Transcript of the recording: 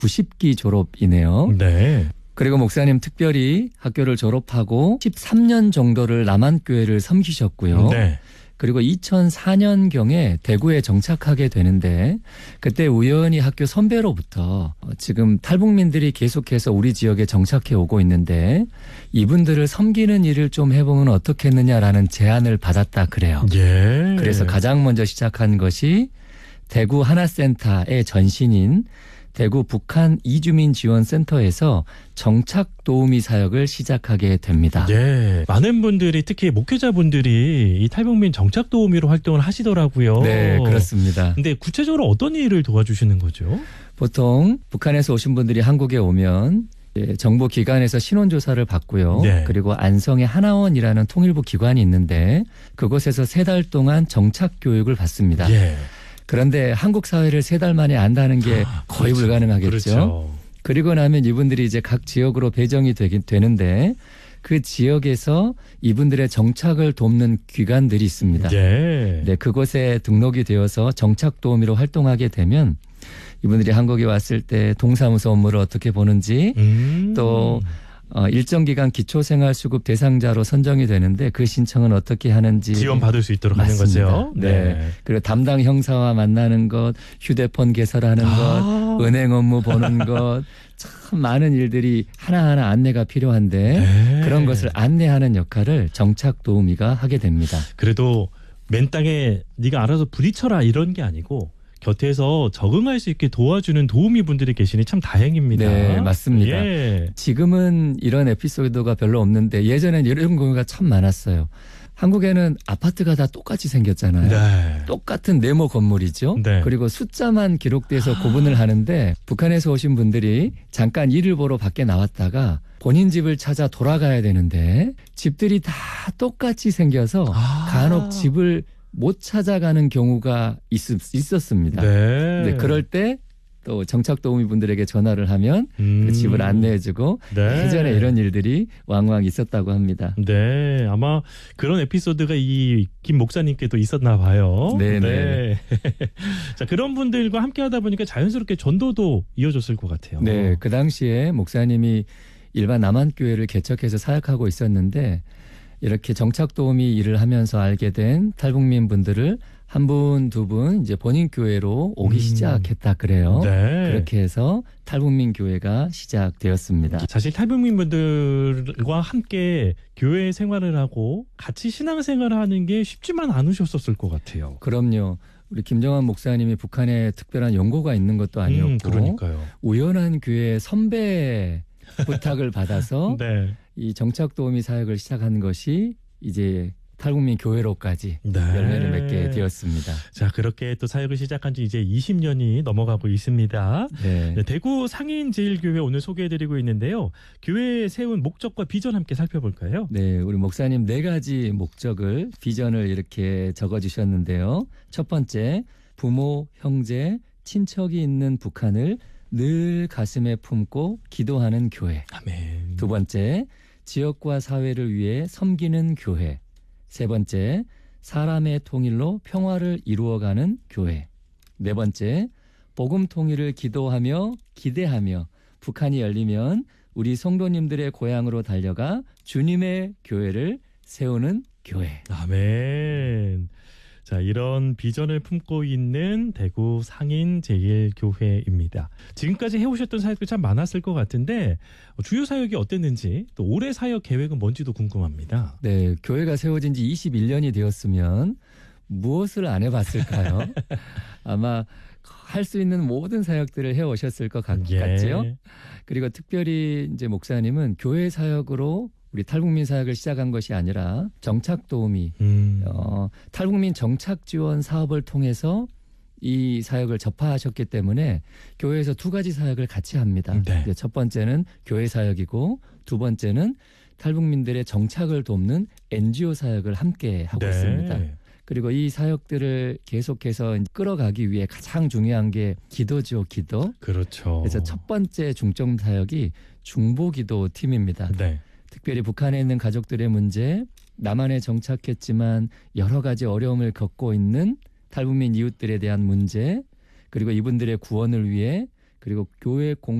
90기 졸업이네요. 네. 그리고 목사님 특별히 학교를 졸업하고 13년 정도를 남한교회를 섬기셨고요. 네. 그리고 2004년경에 대구에 정착하게 되는데 그때 우연히 학교 선배로부터 지금 탈북민들이 계속해서 우리 지역에 정착해 오고 있는데 이분들을 섬기는 일을 좀 해보면 어떻겠느냐라는 제안을 받았다 그래요. 예. 그래서 가장 먼저 시작한 것이 대구 하나센터의 전신인 대구 북한 이주민 지원센터에서 정착 도우미 사역을 시작하게 됩니다. 예. 많은 분들이 특히 목회자분들이 이 탈북민 정착 도우미로 활동을 하시더라고요. 네, 그렇습니다. 근데 구체적으로 어떤 일을 도와주시는 거죠? 보통 북한에서 오신 분들이 한국에 오면 정부 기관에서 신원조사를 받고요. 네. 그리고 안성에 하나원이라는 통일부 기관이 있는데 그곳에서 3달 동안 정착 교육을 받습니다. 예. 그런데 한국 사회를 3달 만에 안다는 게 거의 그렇죠. 불가능하겠죠. 그렇죠. 그리고 나면 이분들이 이제 각 지역으로 배정이 되는데 그 지역에서 이분들의 정착을 돕는 기관들이 있습니다. 예. 네, 그곳에 등록이 되어서 정착 도우미로 활동하게 되면 이분들이 한국에 왔을 때 동사무소 업무를 어떻게 보는지 또 일정 기간 기초생활수급 대상자로 선정이 되는데 그 신청은 어떻게 하는지 지원받을 수 있도록 맞습니다. 하는 거죠. 네. 그리고 담당 형사와 만나는 것, 휴대폰 개설하는 것, 은행 업무 보는 것, 참 많은 일들이 하나하나 안내가 필요한데 네. 그런 것을 안내하는 역할을 정착 도우미가 하게 됩니다. 그래도 맨 땅에 네가 알아서 부딪혀라 이런 게 아니고 곁에서 적응할 수 있게 도와주는 도우미 분들이 계시니 참 다행입니다. 네, 맞습니다. 예. 지금은 이런 에피소드가 별로 없는데 예전엔 이런 경우가 참 많았어요. 한국에는 아파트가 다 똑같이 생겼잖아요. 네. 똑같은 네모 건물이죠. 네. 그리고 숫자만 기록돼서 구분을 하는데 북한에서 오신 분들이 잠깐 일을 보러 밖에 나왔다가 본인 집을 찾아 돌아가야 되는데 집들이 다 똑같이 생겨서 간혹 집을 못 찾아가는 경우가 있었습니다. 네. 네, 그럴 때 또 정착 도우미 분들에게 전화를 하면 그 집을 안내해주고 네. 예전에 이런 일들이 왕왕 있었다고 합니다. 네, 아마 그런 에피소드가 이 김 목사님께도 있었나 봐요. 네네. 자, 그런 분들과 함께 하다 보니까 자연스럽게 전도도 이어졌을 것 같아요. 네, 그 당시에 목사님이 일반 남한교회를 개척해서 사역하고 있었는데 이렇게 정착 도우미 일을 하면서 알게 된 탈북민 분들을 한 분, 두 분 이제 본인 교회로 오기 시작했다 그래요. 네. 그렇게 해서 탈북민 교회가 시작되었습니다. 사실 탈북민 분들과 함께 교회 생활을 하고 같이 신앙생활을 하는 게 쉽지만 않으셨었을 것 같아요. 그럼요. 우리 김정환 목사님이 북한에 특별한 연고가 있는 것도 아니었고 그러니까요. 우연한 교회 선배 부탁을 받아서 네. 이 정착 도우미 사역을 시작한 것이 이제 탈북민 교회로까지 네. 열매를 맺게 되었습니다. 자, 그렇게 또 사역을 시작한 지 이제 20년이 넘어가고 있습니다. 네. 네, 대구 상인제일교회 오늘 소개해드리고 있는데요. 교회에 세운 목적과 비전 함께 살펴볼까요? 네, 우리 목사님 4가지 목적을 비전을 이렇게 적어주셨는데요. 첫 번째, 부모, 형제, 친척이 있는 북한을 늘 가슴에 품고 기도하는 교회. 아멘. 두 번째, 지역과 사회를 위해 섬기는 교회. 세 번째, 사람의 통일로 평화를 이루어가는 교회. 네 번째, 복음 통일을 기도하며 기대하며 북한이 열리면 우리 성도님들의 고향으로 달려가 주님의 교회를 세우는 교회. 아멘. 자, 이런 비전을 품고 있는 대구 상인제일교회입니다. 지금까지 해오셨던 사역도 참 많았을 것 같은데 주요 사역이 어땠는지 또 올해 사역 계획은 뭔지도 궁금합니다. 네, 교회가 세워진 지 21년이 되었으면 무엇을 안 해봤을까요? 아마 할 수 있는 모든 사역들을 해오셨을 것 같죠? 그리고 특별히 이제 목사님은 교회 사역으로 우리 탈북민 사역을 시작한 것이 아니라 정착 도우미, 탈북민 정착 지원 사업을 통해서 이 사역을 접하셨기 때문에 교회에서 2가지 사역을 같이 합니다. 네. 첫 번째는 교회 사역이고 두 번째는 탈북민들의 정착을 돕는 NGO 사역을 함께 하고 있습니다. 그리고 이 사역들을 계속해서 끌어가기 위해 가장 중요한 게 기도죠, 기도. 그렇죠. 그래서 첫 번째 중점 사역이 중보기도 팀입니다. 네. 특별히 북한에 있는 가족들의 문제, 남한에 정착했지만 여러 가지 어려움을 겪고 있는 탈북민 이웃들에 대한 문제, 그리고 이분들의 구원을 위해 그리고 교회 공